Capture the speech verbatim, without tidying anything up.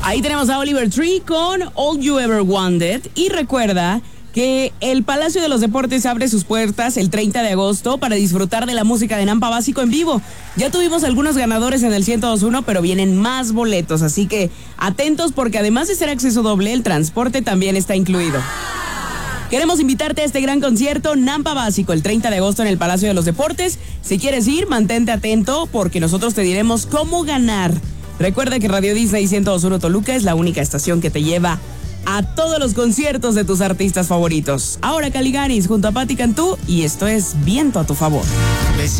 Ahí tenemos a Oliver Tree con All You Ever Wanted. Y recuerda que el Palacio de los Deportes abre sus puertas el treinta de agosto para disfrutar de la música de Nampa Básico en vivo. Ya tuvimos algunos ganadores en el ciento dos punto uno, pero vienen más boletos, así que atentos porque además de ser acceso doble, el transporte también está incluido. Queremos invitarte a este gran concierto Nampa Básico el treinta de agosto en el Palacio de los Deportes. Si quieres ir, mantente atento porque nosotros te diremos cómo ganar. Recuerda que Radio Disney ciento dos punto uno Toluca es la única estación que te lleva a todos los conciertos de tus artistas favoritos. Ahora Caligaris junto a Patti Cantú y esto es Viento a tu favor.